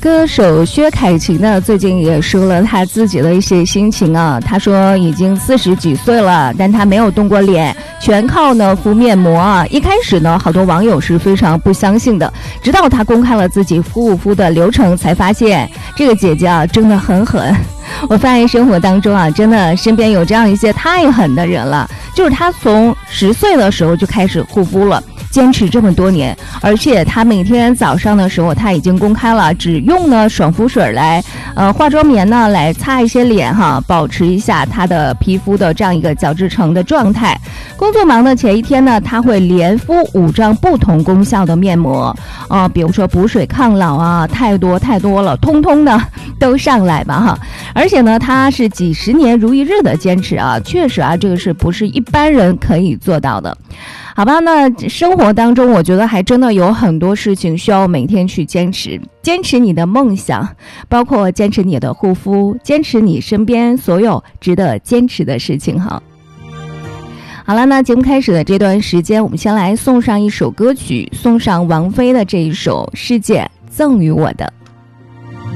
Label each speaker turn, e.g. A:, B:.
A: 歌手薛凯琪呢，最近也说了他自己的一些心情啊。他说已经40几岁了，但他没有动过脸，全靠呢敷面膜啊。一开始呢，好多网友是非常不相信的，直到他公开了自己敷的流程，才发现这个姐姐啊真的很狠。我发现生活当中啊，真的身边有这样一些太狠的人了，就是他从10岁的时候就开始护肤了。坚持这么多年，而且他每天早上的时候他已经公开了，只用呢爽肤水来化妆棉呢来擦一些脸哈，保持一下他的皮肤的这样一个角质层的状态。工作忙的前一天呢，他会连敷5张不同功效的面膜比如说补水抗老啊，太多了，通通的都上来吧哈。而且呢，他是几十年如一日的坚持啊，确实啊，这个是不是一般人可以做到的？好吧，那生活当中我觉得还真的有很多事情需要每天去坚持你的梦想，包括坚持你的护肤，坚持你身边所有值得坚持的事情哈。好了，那节目开始的这段时间，我们先来送上一首歌曲，送上王菲的这一首《世界赠予我的》。